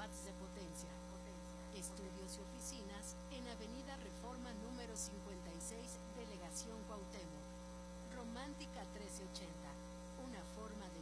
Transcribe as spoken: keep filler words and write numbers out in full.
watts de potencia. Estudios y oficinas en Avenida Reforma número cincuenta y seis, Delegación Cuauhtémoc. Romántica trece ochenta, una forma de